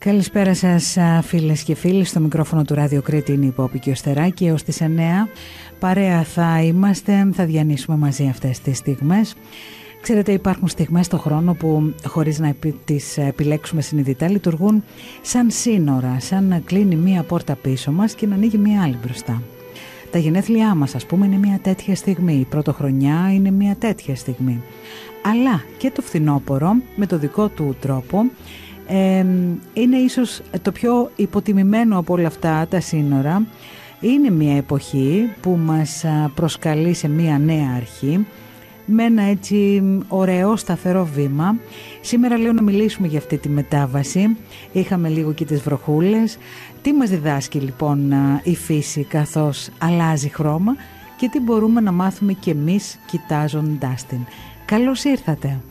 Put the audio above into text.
Καλησπέρα σας φίλες και φίλοι, στο μικρόφωνο του Ράδιο Κρήτη είναι η Πόπη και ο Στεράκη. Έως τις 9 παρέα θα είμαστε, θα διανύσουμε μαζί αυτές τις στιγμές. Ξέρετε, υπάρχουν στιγμές στο χρόνο που χωρίς να τις επιλέξουμε συνειδητά λειτουργούν σαν σύνορα, σαν να κλείνει μία πόρτα πίσω μας και να ανοίγει μία άλλη μπροστά. Τα γενέθλιά μας, ας πούμε, είναι μία τέτοια στιγμή, η πρωτοχρονιά είναι μία τέτοια στιγμή. Αλλά και το φθινόπωρο με το δικό του τρόπο είναι ίσως το πιο υποτιμημένο από όλα αυτά τα σύνορα. Είναι μια εποχή που μας προσκαλεί σε μια νέα αρχή με ένα έτσι ωραίο σταθερό βήμα. Σήμερα λέω να μιλήσουμε για αυτή τη μετάβαση. Είχαμε λίγο και τις βροχούλες. Τι μας διδάσκει λοιπόν η φύση καθώς αλλάζει χρώμα και τι μπορούμε να μάθουμε κι εμείς κοιτάζοντάς την. Καλώς ήρθατε.